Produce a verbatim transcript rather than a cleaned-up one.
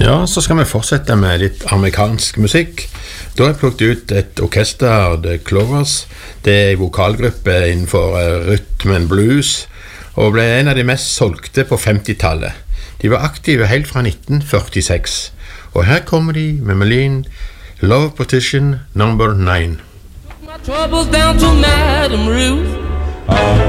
Ja, så skal vi fortsette med litt amerikansk musikk. Da har jeg plukket ut et orkester, The Clovers. Det er en vokalgruppe innenfor rytmen blues, og ble en av de mest solgte på femtitallet. De var aktive helt fra nitten førtiseks. Og her kommer de med Melin, Love Partition number nine. My troubles down to Madame Ruth.